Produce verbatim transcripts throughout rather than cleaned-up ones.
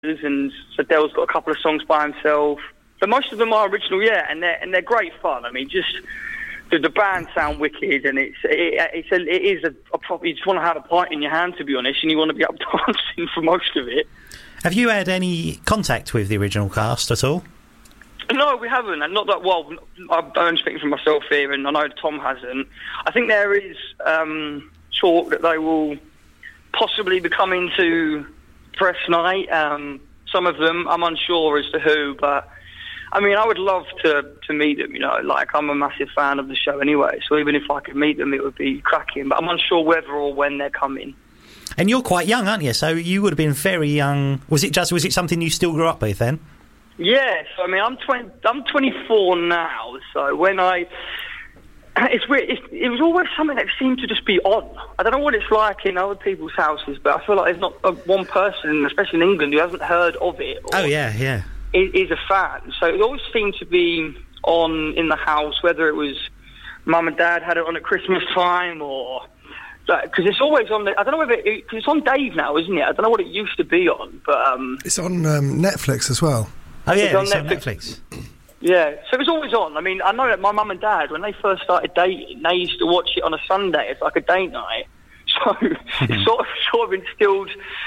and so Dale's got a couple of songs by himself. But most of them are original, yeah, and they're and they're great fun. I mean, just the, the band sound wicked, and it's it, it's a, it is a, a proper. You just want to have a pint in your hand, to be honest, and you want to be up dancing for most of it. Have you had any contact with the original cast at all? No, we haven't, and not that well. I'm only speaking for myself here, and I know Tom hasn't. I think there is um, talk that they will possibly be coming to press night. Um, some of them, I'm unsure as to who, but I mean, I would love to to meet them. You know, like I'm a massive fan of the show anyway, so even if I could meet them, it would be cracking. But I'm unsure whether or when they're coming. And you're quite young, aren't you? So you would have been very young. Was it just was it something you still grew up with then? Yeah, so I mean, I'm twenty. I'm twenty-four now. So when I, it's weird. It's, it was always something that seemed to just be on. I don't know what it's like in other people's houses, but I feel like there's not a, one person, especially in England, who hasn't heard of it. Or oh yeah, yeah. Is, is a fan. So it always seemed to be on in the house, whether it was mum and dad had it on at Christmas time or. Because it's always on. The, I don't know whether it, cause it's on Dave now, isn't it? I don't know what it used to be on, but um, it's on um, Netflix as well. Oh yeah, it's on it's Netflix. on Netflix. Yeah, so it was always on. I mean, I know that my mum and dad, when they first started dating, they used to watch it on a Sunday. It's like a date night. So it's sort of sort of instilled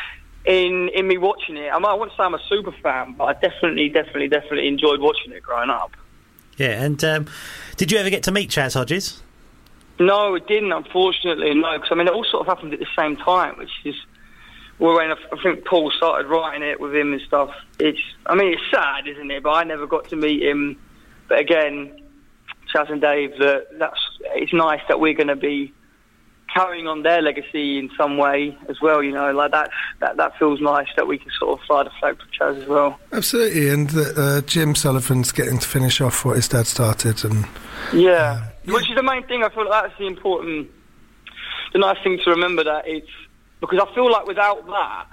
in in me watching it. I mean, I wouldn't say I'm a super fan, but I definitely, definitely, definitely enjoyed watching it growing up. Yeah, and um, did you ever get to meet Chas Hodges? No, it didn't, unfortunately, no, because, I mean, it all sort of happened at the same time, which is, well, when I, I think Paul started writing it with him and stuff. It's, I mean, it's sad, isn't it, but I never got to meet him. But again, Chas and Dave, that that's it's nice that we're going to be carrying on their legacy in some way as well, you know, like that's, that that feels nice that we can sort of fly the flag for Chas as well. Absolutely, and that uh, Jim Sullivan's getting to finish off what his dad started. and Yeah. Uh, Yeah. Which is the main thing. I feel like that's the important, the nice thing to remember, that it's because I feel like without that,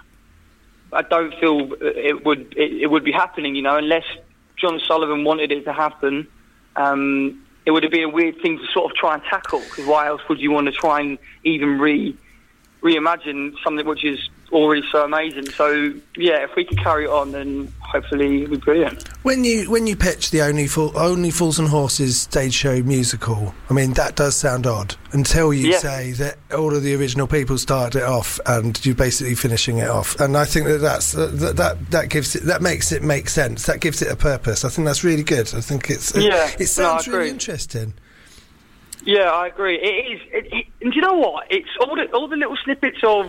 I don't feel it would it, it would be happening. You know, unless John Sullivan wanted it to happen, um, it would have been a weird thing to sort of try and tackle. Because why else would you want to try and even re reimagine something which is already so amazing? So yeah, if we can carry it on, then hopefully it'll be brilliant. When you when you pitch the Only Fool, Only Fools and Horses stage show musical, I mean that does sound odd until you yeah. say that all of the original people started it off and you're basically finishing it off. And I think that that's uh, that, that that gives it that makes it make sense. That gives it a purpose. I think that's really good. I think it's it, yeah. it sounds no, really interesting. Yeah, I agree. It is. It, it, and do you know what? It's all the all the little snippets of.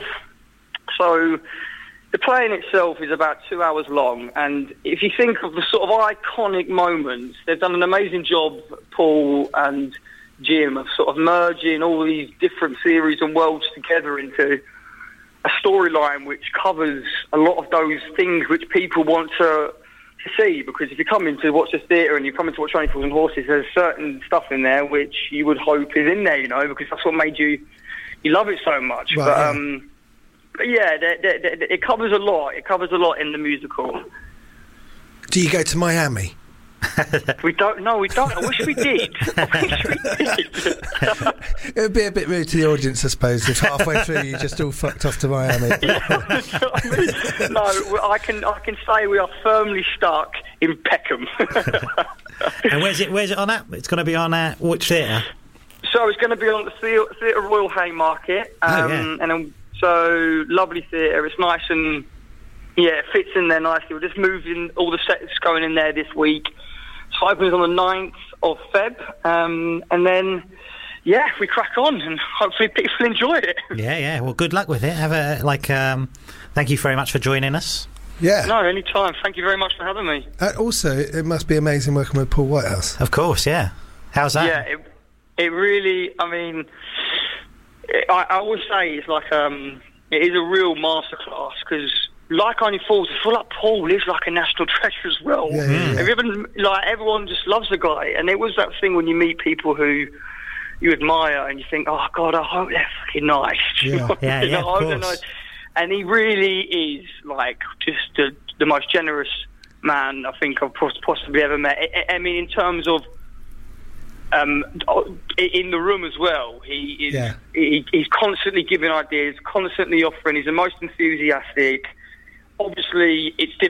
So, the play in itself is about two hours long, and if you think of the sort of iconic moments, they've done an amazing job, Paul and Jim, of sort of merging all these different theories and worlds together into a storyline which covers a lot of those things which people want to, to see. Because if you come in to watch the theatre and you come in to watch Only Fools and Horses, there's certain stuff in there which you would hope is in there, you know, because that's what made you you love it so much. Right, but yeah. um. But yeah, they, they, they, it covers a lot. It covers a lot in the musical. Do you go to Miami? We don't. No, we don't. I wish we did. I wish we did. It would be a bit rude to the audience, I suppose, if halfway through you just all fucked off to Miami. Yeah, no, I can. I can say we are firmly stuck in Peckham. And where's it? Where's it on at? It's going to be on at which theatre? So it's going to be on the Theatre, Theatre Royal Haymarket. Um, oh, yeah. And then, so lovely theatre. It's nice and yeah, it fits in there nicely. We're just moving all the sets going in there this week. So it opens on the ninth of February, um, and then yeah, we crack on and hopefully people enjoy it. Yeah, yeah. Well, good luck with it. Have a like. Um, thank you very much for joining us. Yeah. No, anytime. Thank you very much for having me. Uh, also, it must be amazing working with Paul Whitehouse. Of course, yeah. How's that? Yeah, it, it really. I mean. I, I always say it's like um, it is a real masterclass because, like Only Fools, I feel like Paul is like a national treasure as well. Yeah, yeah, yeah. Everyone, like everyone, just loves the guy, and it was that thing when you meet people who you admire and you think, "Oh God, I hope they're fucking nice." Yeah, yeah, yeah, of course. Nice. And he really is like just the, the most generous man I think I've possibly ever met. I, I mean, in terms of. Um, in the room as well, he is. Yeah. He, he's constantly giving ideas, constantly offering. He's the most enthusiastic, obviously it's